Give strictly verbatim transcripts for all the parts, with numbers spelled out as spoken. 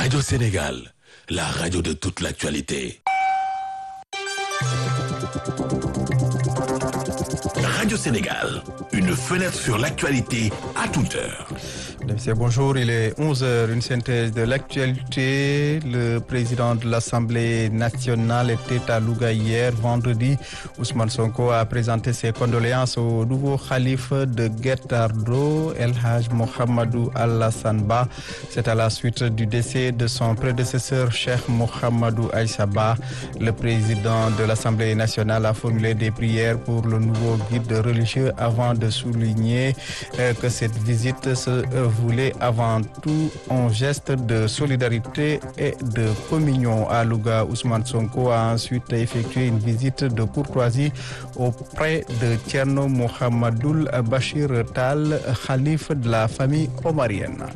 Radio Sénégal, la radio de toute l'actualité. Radio Sénégal, une fenêtre sur l'actualité à toute heure. Monsieur, bonjour, il est onze heures, une synthèse de l'actualité. Le président de l'Assemblée nationale était à Louga hier, vendredi. Ousmane Sonko a présenté ses condoléances au nouveau khalife de Guet Ardo, El Hadj Mohamedou Alassane Ba. C'est à la suite du décès de son prédécesseur, Cheikh Mohamedou Aïssa Ba. Le président de l'Assemblée nationale a formulé des prières pour le nouveau guide religieux avant de souligner que cette visite se voulait avant tout un geste de solidarité et de communion à Louga. Ousmane Sonko a ensuite effectué une visite de courtoisie auprès de Thierno Mohamedoul Bachir Tall, khalife de la famille omarienne.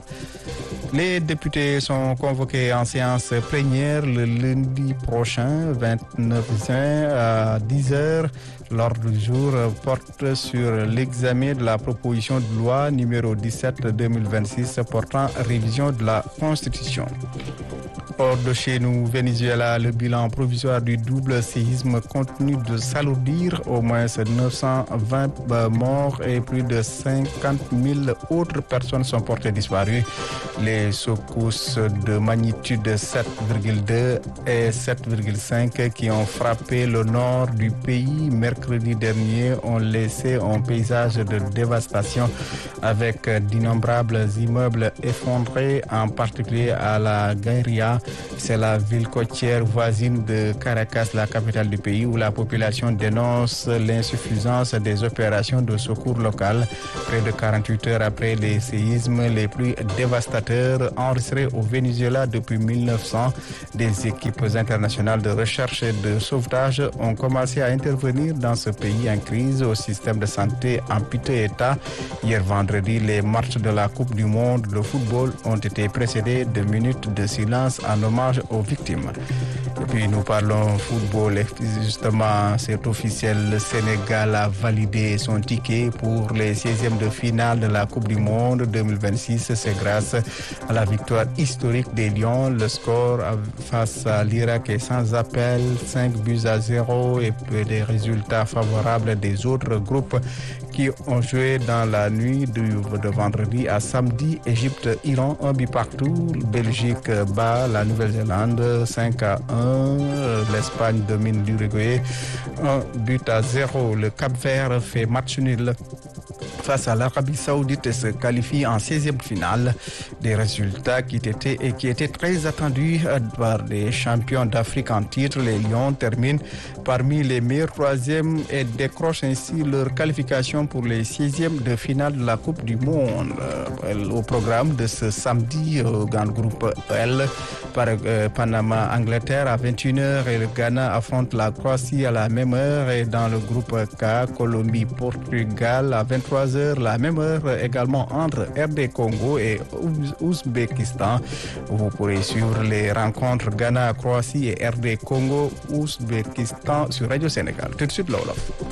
Les députés sont convoqués en séance plénière le lundi prochain, vingt-neuf juin à dix heures. L'ordre du jour porte sur l'examen de la proposition de loi numéro dix-sept deux mille vingt-six portant révision de la Constitution. Hors de chez nous, Venezuela, le bilan provisoire du double séisme continue de s'alourdir. Au moins neuf cent vingt morts et plus de cinquante mille autres personnes sont portées disparues. Les secousses de magnitude sept virgule deux et sept virgule cinq qui ont frappé le nord du pays mercredi dernier ont laissé un paysage de dévastation avec d'innombrables immeubles effondrés, en particulier à la Guaira. C'est la ville côtière voisine de Caracas, la capitale du pays, où la population dénonce l'insuffisance des opérations de secours locales. Près de quarante-huit heures après les séismes les plus dévastateurs enregistrés au Venezuela depuis mille neuf cents, des équipes internationales de recherche et de sauvetage ont commencé à intervenir dans ce pays en crise, au système de santé en piteux état. Hier vendredi, les matchs de la Coupe du monde de football ont été précédés de minutes de silence en hommage aux victimes. Et puis nous parlons football. Justement, c'est officiel, le Sénégal a validé son ticket pour les seizièmes de finale de la Coupe du monde deux mille vingt-six. C'est grâce à la victoire historique des Lions. Le score face à l'Irak est sans appel, cinq buts à zéro, et des résultats favorables des autres groupes qui ont joué dans la nuit de vendredi à samedi. Égypte, Iran, un but partout. Belgique bat la Nouvelle-Zélande cinq à un. L'Espagne domine l'Uruguay un but à zéro. Le Cap-Vert fait match nul face à l'Arabie Saoudite et se qualifie en seizième de finale. Des résultats qui étaient, et qui étaient très attendus par les champions d'Afrique en titre. Les Lions terminent parmi les meilleurs troisièmes et décrochent ainsi leur qualification pour les seizièmes de finale de la Coupe du monde. Au programme de ce samedi, dans le groupe L, par euh, Panama, Angleterre à vingt et une heures, et le Ghana affronte la Croatie à la même heure. Et dans le groupe K, Colombie, Portugal à vingt-trois heures, la même heure également entre R D Congo et Ouzbékistan. Vous pourrez suivre les rencontres Ghana, Croatie et R D Congo, Ouzbékistan sur Radio Sénégal. Tout de suite, Lola.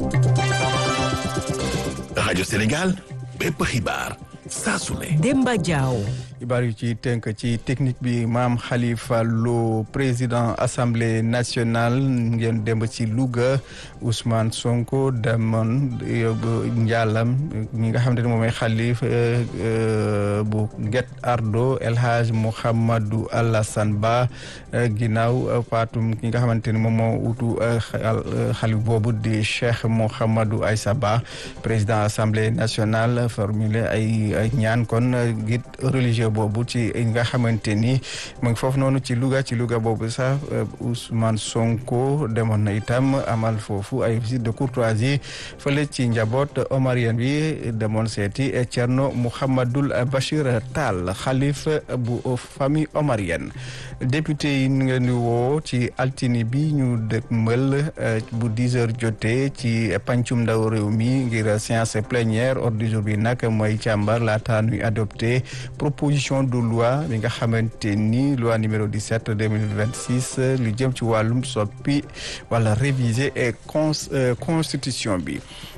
Radio Sénégal, bépp xibaar saa su ne. Demba Diaw. xibaar yu ci tënk ci technique bi, Mame Khalifa Lo, président assemblée nationale, ngeen dem ci Louga. Ousmane Sonko demoon njaalam ñi nga xamante ne moom mooy xalif bu Guet Ardo, El Hadj Mohamedou Alassane Ba, ginnaaw paatum ki nga xamante ne moom moo utu xalif boobu di Cheikh Mohamedou Aïssa Ba. Président assemblée nationale formulé ay ay ñaan kon guide religieux boobu ci nga xamante ni mu ngi foofu noonu ci Louga ci Louga boobu sax Ousmane Sonko demoon na itam amal foofu ay visite de courtoisie fële ci njaboot omarien bi. Demoon seeti Thierno Mohamedoul Bachir Tall, xalif bu famille omarienne. député yi nga ñu woo ci altine bi ñu dëkkmal bu dix heures jotee ci pancum ndaw réew mi ngir séance plénière. Ordre du jour bi nag mooy càmbar laata ñuy adopté proposition de loi bi nga xamante ni loi numéro dix-sept deux mille vingt-six lu jëm ci wàllum soppi wala réviser et constitution bi.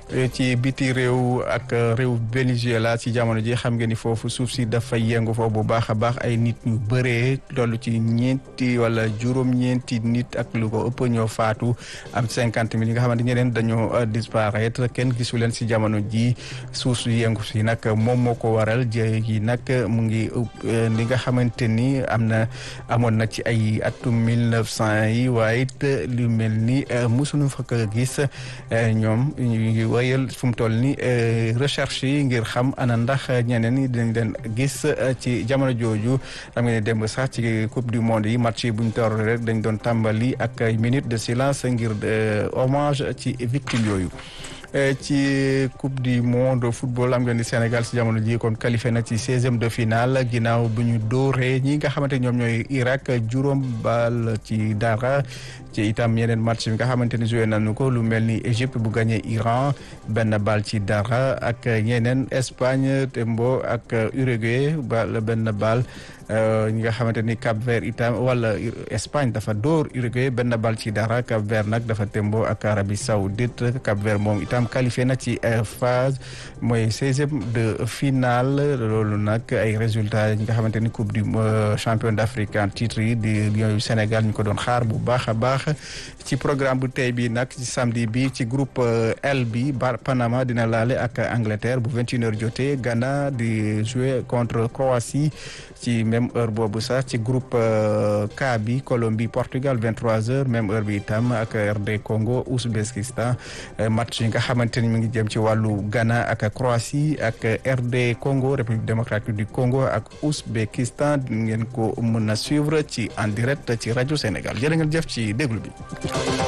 ci biti réew ak réew Venezuela ci jamono ji xam ngeen ni foofu suuf si dafa yëngu foofu bu baax a baax ay nit ñu bëree toll ci ñeenti wala juróom-ñeenti nit ak lu ko ëpp ñoo faatu am cinquante mille yi nga xamante ñeneen dañoo disparaître kenn gisu leen si jamono ji suuf si yëngu si nag moom moo ko waral jëye yi nag mu ngi li nga xamante ni am na amoon na ci ay atum mille neuf cent yi waaye it lu mel ni mosuñu fa ko gis ñoom ñu ngi wayal fu mu toll ni recherche yi ngir xam ana ndax ñeneen ñi dinañ leen gis ci jamono jooju xam nga ne démb sax ci coupe du monde yi match yi buñ tor rek dañ doon tàmbali ak minute de silence ngir hommage ci victime yooyu. ci coupe du monde football am nga ni Sénégal si jamono ji kon qualifié na ci seizième de finale ginnaaw bu ñu dóoree ñi nga xamante ñoom ñooy Irak juróom bal ci dara ci itam yeneen match bi nga xamante ni joué nañu ko lu mel ni Égypte bu gagné Iran benn bal ci dara ak ñeneen Espagne tembo ak Uruguay bal benn bal ñi nga xamante ni Cap Vert itam wala Espagne dafa dóor Uruguay benn bal ci dara Cap Vert nag dafa tembo ak Arabie Saoudite Cap Vert moom itam qualifié na ci phase mooy seizième de finale loolu nag ay résultats yi nga xamante ni coupe du champion d'Afrique en titre yi di Lions yu Sénégal ñu ko doon xaar bu baax a baax ci programme bu tey bi nag ci samedi bi ci groupe L bi bar Panama dina laale ak Angleterre bu vingt et une heures jotee Ghana di jouer contre Croatie ci même heure boobu sax ci groupe K bi Colombie Portugal vingt-trois heures même heure bi itam ak R D Congo Ouzbékistan match yi nga xamante ni mu ngi jëm ci wàllu Ghana ak Croatie ak R D Congo République démocratique du Congo ak Ouzbékistan ngeen ko mën a suivre ci en direct ci rajo Sénégal jërë ngeen jëf ci déglu bi.